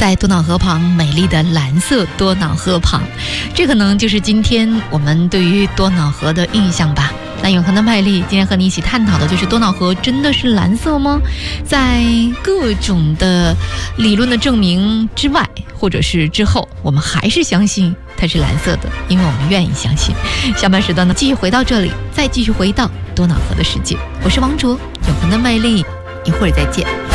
在多瑙河旁美丽的蓝色多瑙河旁，这可能就是今天我们对于多瑙河的印象吧。那永恒的魅力，今天和你一起探讨的就是多瑙河真的是蓝色吗？在各种的理论的证明之外，或者是之后，我们还是相信它是蓝色的，因为我们愿意相信。下半时段呢，继续回到这里，再继续回到多瑙河的世界。我是王卓，永恒的魅力，一会儿再见。